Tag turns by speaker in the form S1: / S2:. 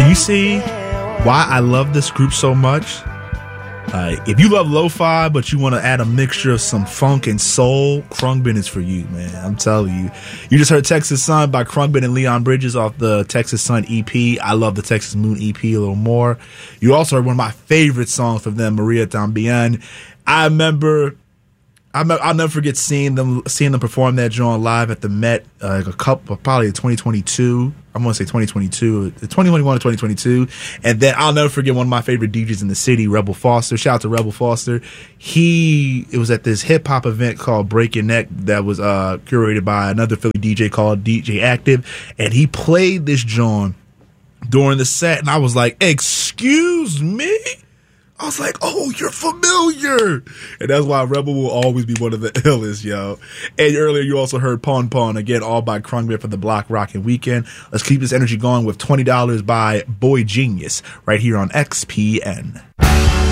S1: Do you see why I love this group so much? If you love lo-fi, but you want to add a mixture of some funk and soul, Khruangbin is for you, man. I'm telling you. You just heard Texas Sun by Khruangbin and Leon Bridges off the Texas Sun EP. I love the Texas Moon EP a little more. You also heard one of my favorite songs from them, Maria Tambien. I'll never forget seeing them perform that joint live at the Met, probably in 2022. I'm going to say 2022, 2021 or 2022. And then I'll never forget one of my favorite DJs in the city, Rebel Foster. Shout out to Rebel Foster. It was at this hip hop event called Break Your Neck that was curated by another Philly DJ called DJ Active. And he played this joint during the set. And I was like, excuse me? I was like, oh, you're familiar. And that's why Rebel will always be one of the illest, yo. And earlier you also heard Pon Pon, again, all by Khruangbin for the Block Rockin' Weekend. Let's keep this energy going with $20 by Boy Genius right here on XPN.